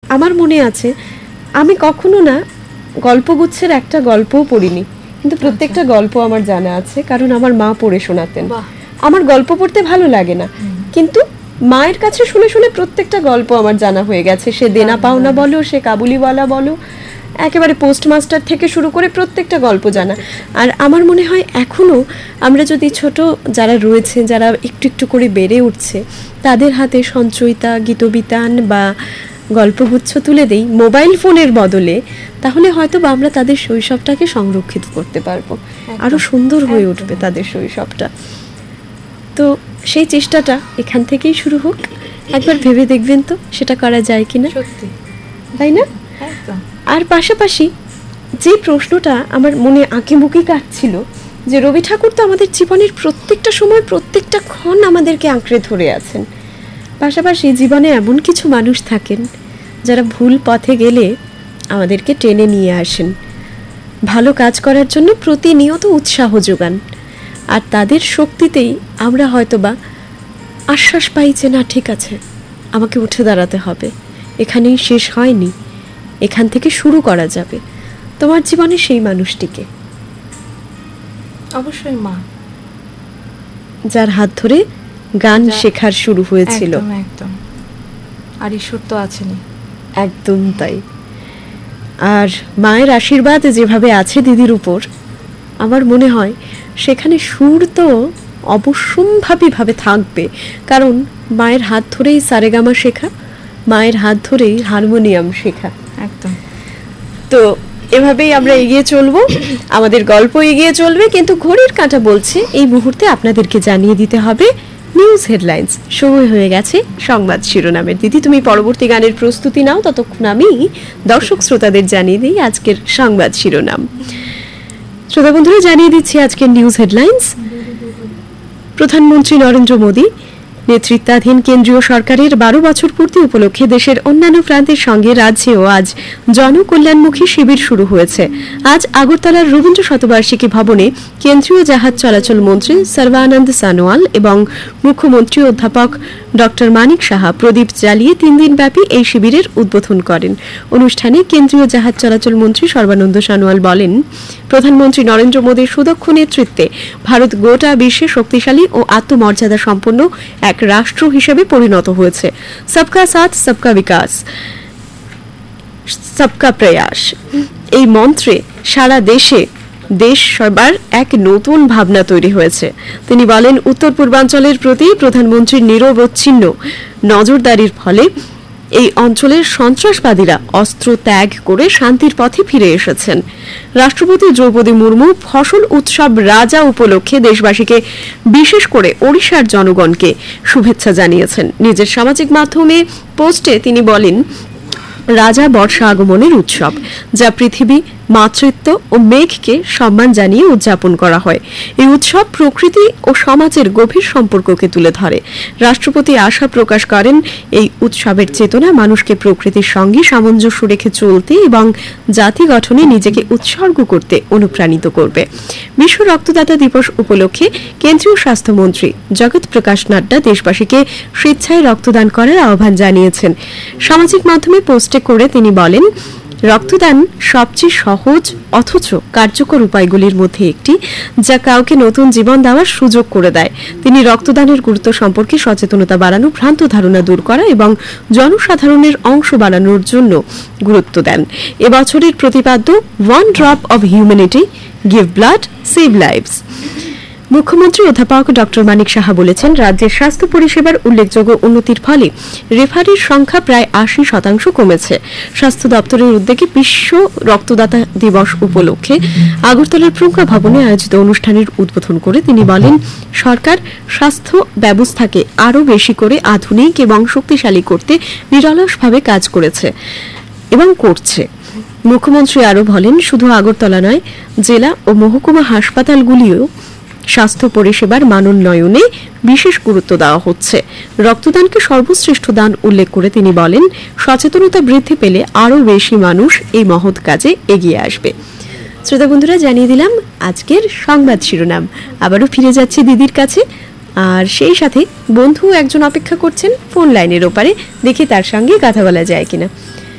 আমার মনে আছে আমি কখনো না গল্পগুচ্ছের একটা গল্পও পড়িনি, কিন্তু প্রত্যেকটা গল্প আমার জানা আছে, কারণ আমার মা পড়ে শোনাতেন। আমার গল্প পড়তে ভালো লাগে না, কিন্তু মায়ের কাছে শুনে শুনে প্রত্যেকটা গল্প আমার জানা হয়ে গেছে। সে দেনা পাওনা বলো, সে কাবুলিওয়ালা বলো, একেবারে পোস্টমাস্টার থেকে শুরু করে প্রত্যেকটা গল্প জানা। আর আমার মনে হয় এখনও আমরা যদি ছোট যারা রয়েছে, যারা একটু একটু করে বেড়ে উঠছে, তাদের হাতে সঞ্চয়িতা, গীতবিতান বা গল্পগুচ্ছ তুলে দেই মোবাইল ফোনের বদলে, তাহলে হয়তো বা আমরা তাদের শৈশবটাকে সংরক্ষিত করতে পারবো, আরও সুন্দর হয়ে উঠবে তাদের শৈশবটা। তো সেই চেষ্টাটা এখান থেকেই শুরু হোক। একবার ভেবে দেখবেন তো সেটা করা যায় কিনা, তাই না? আর পাশাপাশি যে প্রশ্নটা আমার মনে আঁকিবুকি কাটছিল, যে রবি ঠাকুর তো আমাদের জীবনের প্রত্যেকটা সময়, প্রত্যেকটা ক্ষণ আমাদেরকে আঁকড়ে ধরে আছেন। পাশাপাশি জীবনে এমন কিছু মানুষ থাকেন যারা ভুল পথে গেলে আমাদেরকে টেনে নিয়ে আসেন, ভালো কাজ করার জন্য প্রতিনিয়ত উৎসাহ যোগান। আর তাদের শক্তিতেই আমরা হয়তোবা আশ্বাস পাই যে না, ঠিক আছে, আমাকে উঠে দাঁড়াতে হবে, এখানেই শেষ হয়নি, এখান থেকে শুরু করা যাবে। তোমার জীবনে সেই মানুষটিকে? অবশ্যই মা, যার হাত ধরে গান শেখার শুরু হয়েছিল। একদম, আর ঈশ্বর তো আছেনই। একদম তাই। আর মায়ের আশীর্বাদ যেভাবে আছে দিদির উপর, আমার মনে হয় সেখানে সুর তো অবশ্যম্ভাবীভাবে থাকবে, কারণ মায়ের হাত ধরেই সারেগামা শেখা, মায়ের হাত ধরেই হারমোনিয়াম শেখা। একদম। তো এভাবেই আমরা এগিয়ে চলবো, আমাদের গল্প এগিয়ে চলবে, কিন্তু ঘড়ির কাঁটা বলছে এই মুহূর্তে আপনাদেরকে জানিয়ে দিতে হবে নিউজ হেডলাইন্স। সময় হয়ে গেছে সংবাদ শিরোনামের। দিদি, তুমি পরবর্তী গানের প্রস্তুতি নাও, ততক্ষণ আমি দর্শক শ্রোতাদের জানিয়ে দিই আজকের সংবাদ শিরোনাম। শ্রোতা বন্ধুরা, জানিয়ে দিচ্ছি আজকের নিউজ হেডলাইন্স। প্রধানমন্ত্রী নরেন্দ্র মোদী নেতৃত্বাধীন কেন্দ্রীয় সরকারের 12 বছর পূর্তি উপলক্ষে দেশের অন্যান্য প্রান্তের সঙ্গে রাজ্যেও আজ জনকল্যাণমুখী শিবির শুরু হয়েছে। আজ আগরতলার রবীন্দ্র শতবার্ষিকী ভবনে কেন্দ্রীয় জাহাজ চলাচল মন্ত্রী সর্বানন্দ সোনোয়াল এবং মুখ্যমন্ত্রী অধ্যাপক ডক্টর মানিক সাহা প্রদীপ জ্বালিয়ে 3 দিনব্যাপী এই শিবিরের উদ্বোধন করেন। অনুষ্ঠানে কেন্দ্রীয় জাহাজ চলাচল মন্ত্রী সর্বানন্দ সোনোয়াল বলেন, প্রধানমন্ত্রী নরেন্দ্র মোদীর সুদক্ষ নেতৃত্বে ভারত গোটা বিশ্বে শক্তিশালী ও আত্মমর্যাদা সম্পন্ন এক রাষ্ট্র হিসেবে পরিণত হয়েছে। সবকা সাথ সবকা বিকাশ, সবকা প্রয়াস এই মন্ত্রে সারা দেশে দেশ সবার এক নতুন ভাবনা তৈরি হয়েছে। তিনি বলেন, উত্তর পূর্বাঞ্চলের প্রতি প্রধানমন্ত্রীর নিরবচ্ছিন্ন নজরদারির ফলে এই অঞ্চলের সন্ত্রাসবাদীরা অস্ত্র ত্যাগ করে শান্তির পথে ফিরে এসেছেন। রাষ্ট্রপতি দ্রৌপদী মুর্মু ফসল উৎসব রাজা উপলক্ষে দেশবাসীকে, বিশেষ করে ওড়িশার জনগণকে শুভেচ্ছা জানিয়েছেন। নিজের সামাজিক মাধ্যমে পোস্টে তিনি বলেন, রাজা বর্ষা আগমনের উৎসব, যা পৃথিবী, মাতৃত্ব ও মেঘকে সম্মান জানিয়ে উদযাপন করা হয়। এই উৎসব প্রকৃতি ও সমাজের গভীর সম্পর্ককে তুলে ধরে। রাষ্ট্রপতি আশা প্রকাশ করেন, এই উৎসবের চেতনা মানুষকে প্রকৃতির সঙ্গে সামঞ্জস্য রেখে চলতে এবং জাতি গঠনে নিজেকে উৎসর্গ করতে অনুপ্রাণিত করবে। বিশ্ব রক্তদাতা দিবস উপলক্ষে কেন্দ্রীয় স্বাস্থ্যমন্ত্রী জগৎ প্রকাশ নাড্ডা দেশবাসীকে স্বেচ্ছায় রক্তদান করার আহ্বান জানিয়েছেন। সামাজিক মাধ্যমে পোস্টে করে তিনি বলেন, রক্তদান সবচেয়ে সহজ অথচ কার্যকর উপায়গুলির মধ্যে একটি, যা কাউকে নতুন জীবন দেওয়ার সুযোগ করে দেয়। তিনি রক্তদানের গুরুত্ব সম্পর্কে সচেতনতা বাড়ানো, ভ্রান্ত ধারণা দূর করা এবং জনসাধারণের অংশ বাড়ানোর জন্য গুরুত্ব দেন। এবছরের প্রতিপাদ্য one drop of humanity, give blood, save lives. মুখ্যমন্ত্রী অধ্যাপক ডক্টর মানিক সাহা বলেছেন, রাজ্যের স্বাস্থ্য পরিষেবার উল্লেখযোগ্য উন্নতির ফলে রেফারির সংখ্যা প্রায় 80% কমেছে। স্বাস্থ্য দপ্তরের উদ্যোগে বিশ্ব রক্তদাতা দিবস উপলক্ষে আগরতলার প্রজ্ঞা ভবনে আয়োজিত অনুষ্ঠানের উদ্বোধন করে তিনি বলেন, সরকার স্বাস্থ্য ব্যবস্থাকে আরও বেশি করে আধুনিক এবং শক্তিশালী করতে নিরলসভাবে কাজ করেছে এবং করছে। মুখ্যমন্ত্রী আরও বলেন, শুধু আগরতলা নয়, জেলা ও মহকুমা হাসপাতালগুলিও স্বাস্থ্য পরিষেবার মানোন্নয়নে বিশেষ গুরুত্ব দেওয়া হচ্ছে। রক্তদানকে সর্বশ্রেষ্ঠ দান উল্লেখ করে তিনি বলেন, সচেতনতা বৃদ্ধি পেলে আরও বেশি মানুষ এই মহৎ কাজে এগিয়ে আসবে। শ্রোতা বন্ধুরা, জানিয়ে দিলাম আজকের সংবাদ শিরোনাম। আবারও ফিরে যাচ্ছি দিদির কাছে, আর সেই সাথে বন্ধু একজন অপেক্ষা করছেন ফোন লাইনের ওপারে, দেখি তার সঙ্গে কথা বলা যায় কিনা।